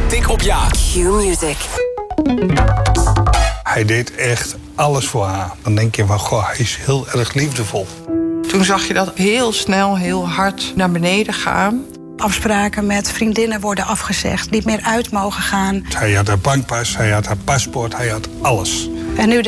Tik op ja. Q-Music. Hij deed echt alles voor haar. Dan denk je van, goh, hij is heel erg liefdevol. Toen zag je dat heel snel, heel hard naar beneden gaan. Afspraken met vriendinnen worden afgezegd, niet meer uit mogen gaan. Hij had haar bankpas, hij had haar paspoort, hij had alles. En nu